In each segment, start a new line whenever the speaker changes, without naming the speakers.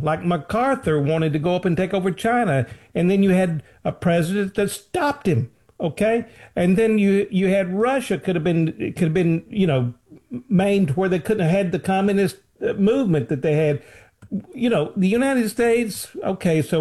like MacArthur wanted to go up and take over China, and then you had a president that stopped him. Okay, and then you had Russia could have been maimed where they couldn't have had the communist movement that they had. The United States. Okay, so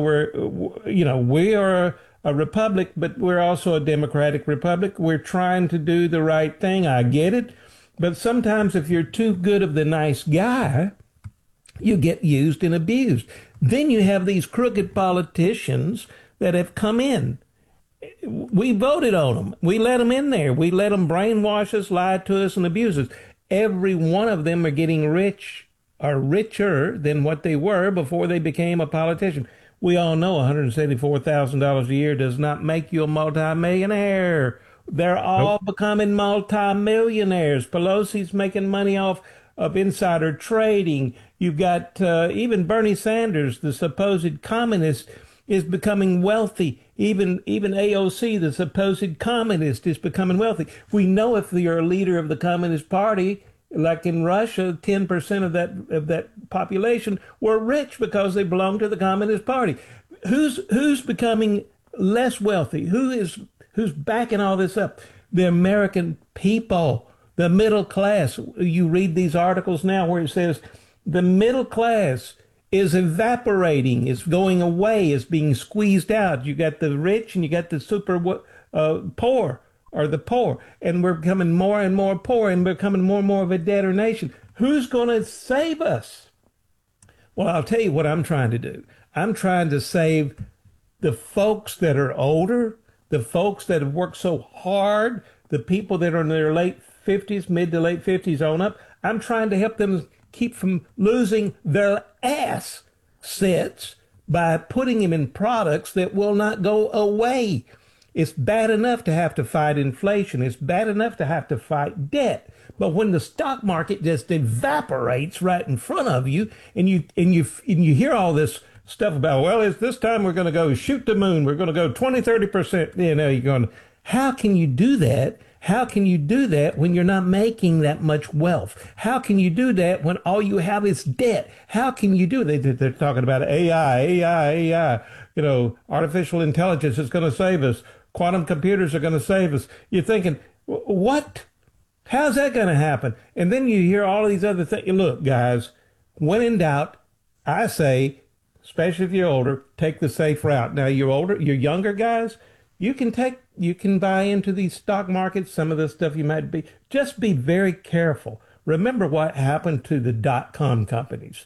we are a republic, but we're also a democratic republic. We're trying to do the right thing. I get it. But sometimes if you're too good of the nice guy, you get used and abused. Then you have these crooked politicians that have come in. We voted on them. We let them in there. We let them brainwash us, lie to us, and abuse us. Every one of them are getting rich or richer than what they were before they became a politician. We all know $174,000 a year does not make you a multimillionaire. They're all becoming multimillionaires. Pelosi's making money off of insider trading. You've got even Bernie Sanders, the supposed communist, is becoming wealthy. Even AOC, the supposed communist, is becoming wealthy. We know if you're a leader of the Communist Party, like in Russia, 10% of that population were rich because they belonged to the Communist Party. Who's becoming less wealthy? Who's backing all this up? The American people, the middle class. You read these articles now where it says the middle class is evaporating, is going away, is being squeezed out. You got the rich and you got the super poor, or the poor, and we're becoming more and more poor and becoming more and more of a debtor nation. Who's going to save us? Well, I'll tell you what I'm trying to do. I'm trying to save the folks that are older, the folks that have worked so hard, the people that are in their late 50s, mid to late 50s on up. I'm trying to help them keep from losing their assets by putting them in products that will not go away. It's bad enough to have to fight inflation. It's bad enough to have to fight debt. But when the stock market just evaporates right in front of you, and you hear all this stuff about, well, it's this time we're going to go shoot the moon. We're going to go 20, 30%. You're going, how can you do that? How can you do that when you're not making that much wealth? How can you do that when all you have is debt? How can you do that? They're talking about AI, artificial intelligence is going to save us. Quantum computers are going to save us. You're thinking, what? How's that going to happen? And then you hear all these other things. Look, guys, when in doubt, I say, especially if you're older, take the safe route. Now, you're younger guys, you can buy into these stock markets, some of the stuff you might be. Just be very careful. Remember what happened to the dot-com companies.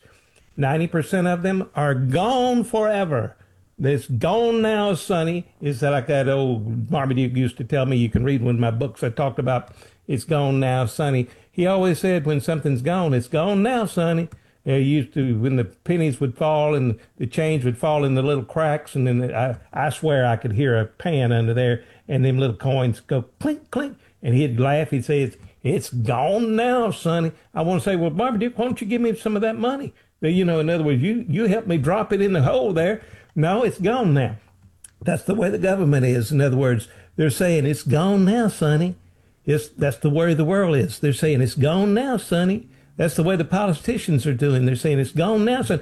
90% of them are gone forever. This gone now, Sonny, is like that old Marmaduke used to tell me. You can read one of my books I talked about. It's gone now, Sonny. He always said when something's gone, it's gone now, Sonny. He used to, when the pennies would fall and the change would fall in the little cracks, and then I swear I could hear a pan under there, and them little coins go clink, clink, and he'd laugh. He'd say, it's gone now, Sonny. I want to say, well, Marmaduke, why don't you give me some of that money? In other words, you help me drop it in the hole there. No, it's gone now. That's the way the government is. In other words, they're saying it's gone now, Sonny. That's the way the world is. They're saying it's gone now, Sonny. That's the way the politicians are doing. They're saying it's gone now, Sonny.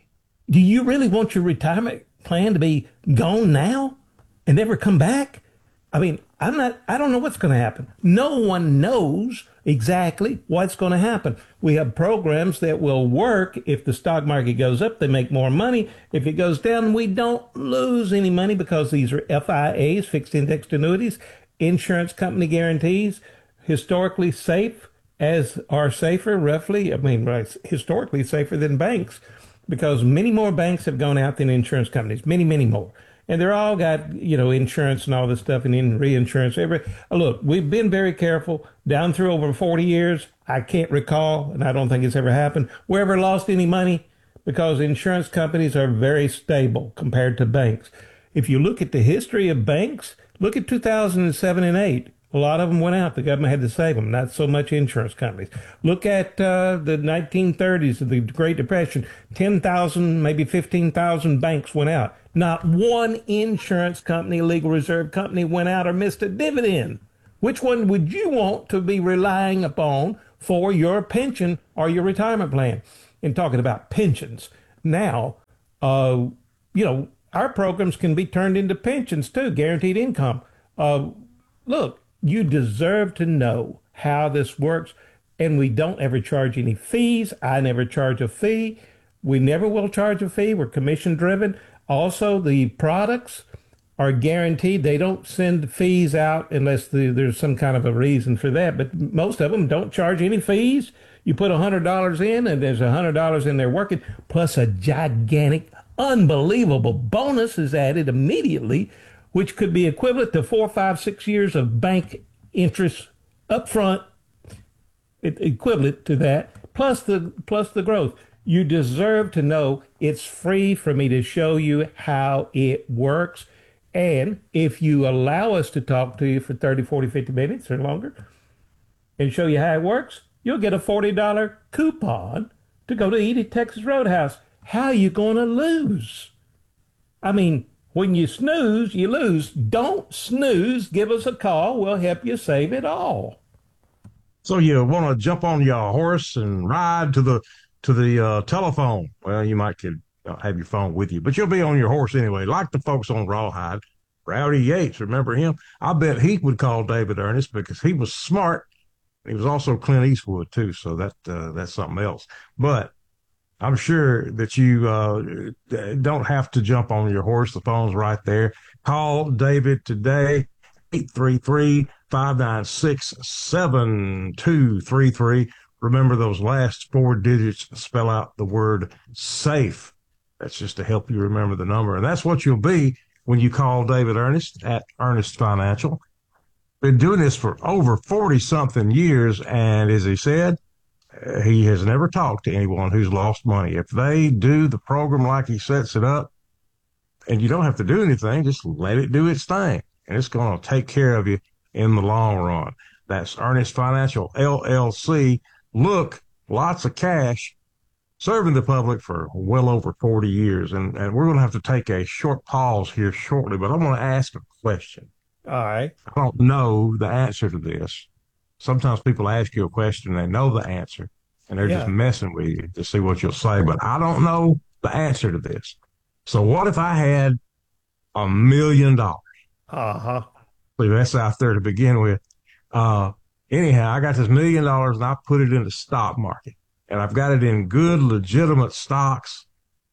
Do you really want your retirement plan to be gone now and never come back? I mean, I don't know what's going to happen. No one knows exactly what's going to happen. We have programs that will work. If the stock market goes up, they make more money. If it goes down, we don't lose any money because these are FIAs, fixed indexed annuities, insurance company guarantees, historically safe, as are safer, roughly, historically safer than banks, because many more banks have gone out than insurance companies, many, many more. And they're all got, insurance and all this stuff and in reinsurance. Look, we've been very careful down through over 40 years. I can't recall, and I don't think it's ever happened, we ever lost any money because insurance companies are very stable compared to banks. If you look at the history of banks, look at 2007 and 8. A lot of them went out. The government had to save them, not so much insurance companies. Look at the 1930s, the Great Depression. 10,000, maybe 15,000 banks went out. Not one insurance company, legal reserve company went out or missed a dividend. Which one would you want to be relying upon for your pension or your retirement plan? And talking about pensions, now Uh, our programs can be turned into pensions too, guaranteed income. Uh, Look, you deserve to know how this works, and we don't ever charge any fees. I never charge a fee. We never will charge a fee. We're commission driven. Also, the products are guaranteed. They don't send fees out unless there's some kind of a reason for that. But most of them don't charge any fees. You put $100 in, and there's $100 in there working, plus a gigantic, unbelievable bonus is added immediately, which could be equivalent to 4, 5, 6 years of bank interest up front, equivalent to that, plus the growth. You deserve to know it's free for me to show you how it works. And if you allow us to talk to you for 30, 40, 50 minutes or longer and show you how it works, you'll get a $40 coupon to go to eat at Texas Roadhouse. How are you going to lose? I mean, when you snooze, you lose. Don't snooze. Give us a call. We'll help you save it all.
So you want to jump on your horse and ride to the telephone? Well, you might could have your phone with you, but you'll be on your horse anyway, like the folks on Rawhide. Rowdy Yates, remember him? I bet he would call David Ernest because he was smart. He was also Clint Eastwood too, so that's something else. But I'm sure that you don't have to jump on your horse. The phone's right there. Call David today, 833-596-7233. Remember, those last four digits spell out the word safe. That's just to help you remember the number. And that's what you'll be when you call David Ernest at Ernest Financial. Been doing this for over 40 something years. And as he said, he has never talked to anyone who's lost money. If they do the program like he sets it up, and you don't have to do anything, just let it do its thing, and it's going to take care of you in the long run. That's Ernest Financial, LLC. Look, lots of cash, serving the public for well over 40 years. And we're going to have to take a short pause here shortly, but I want to ask a question.
All right.
I don't know the answer to this. Sometimes people ask you a question and they know the answer and they're just
Yeah.
messing with you to see what you'll say. But I don't know the answer to this. So what if I had $1 million?
Uh-huh.
See, that's out there to begin with. Uh, Anyhow, I got this $1 million and I put it in the stock market and I've got it in good, legitimate stocks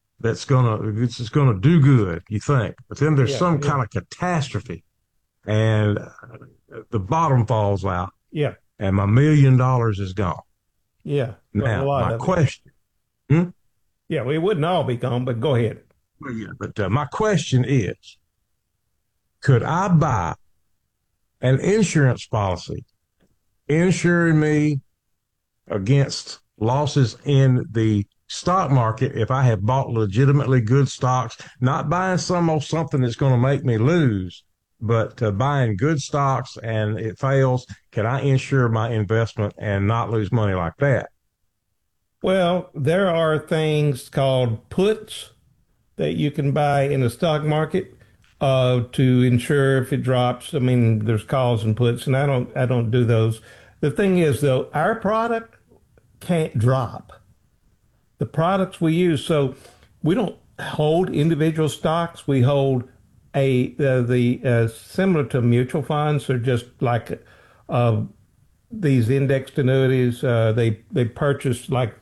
it's just gonna do good, you think. But then there's
Yeah.
some
Yeah.
kind of catastrophe and the bottom falls out
Yeah.
and my $1 million is gone.
Yeah. A
Now,
lot
my
of it.
question, hmm?
Yeah. We wouldn't all be gone, but go ahead.
Well, yeah, but my question is, could I buy an insurance policy insuring me against losses in the stock market if I have bought legitimately good stocks, not buying something that's going to make me lose, but buying good stocks and it fails? Can I insure my investment and not lose money like that?
Well, there are things called puts that you can buy in the stock market to ensure if it drops. I mean, there's calls and puts, and I don't do those. The thing is, though, our product can't drop. The products we use, so we don't hold individual stocks. We hold the similar to mutual funds, or just like uh, these indexed annuities. They purchase like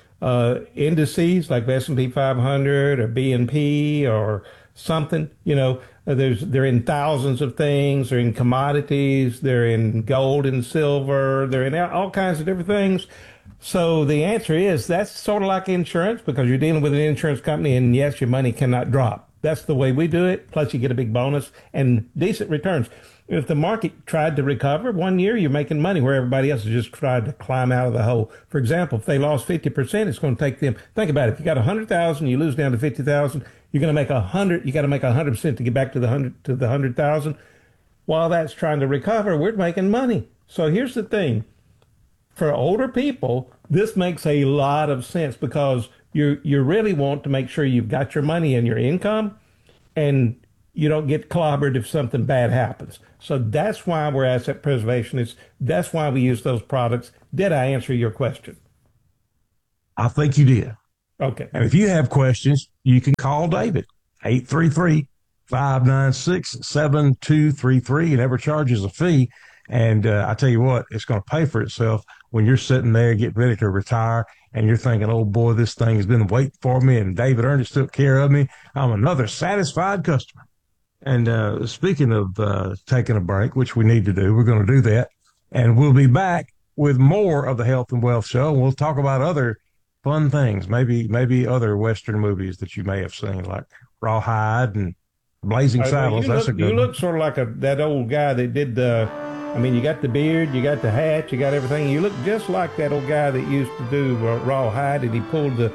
indices like S&P 500 or BNP or something. They're in thousands of things. They're in commodities. They're in gold and silver. They're in all kinds of different things. So the answer is that's sort of like insurance because you're dealing with an insurance company, and yes, your money cannot drop. That's the way we do it. Plus, you get a big bonus and decent returns. If the market tried to recover 1 year, you're making money where everybody else has just tried to climb out of the hole. For example, if they lost 50%, it's going to take them. Think about it. If you got 100,000, you lose down to 50,000. You're going to make 100. You got to make 100% to get back to the 100,000. While that's trying to recover, we're making money. So here's the thing: for older people, this makes a lot of sense because you really want to make sure you've got your money and your income, and you don't get clobbered if something bad happens. So that's why we're asset preservationists. That's why we use those products. Did I answer your question?
I think you did.
Okay.
And if you have questions, you can call David, 833-596-7233. It never charges a fee. And I tell you what, it's going to pay for itself when you're sitting there getting ready to retire and you're thinking, oh boy, this thing has been waiting for me and David Ernest took care of me. I'm another satisfied customer. And speaking of taking a break, which we need to do, we're going to do that. And we'll be back with more of the Health and Wealth Show. And we'll talk about other fun things, maybe other Western movies that you may have seen, like Rawhide and Blazing Saddles. That's a good
you
one.
look sort of like that old guy that did the. I mean, you got the beard, you got the hat, you got everything. You look just like that old guy that used to do Rawhide, and he pulled the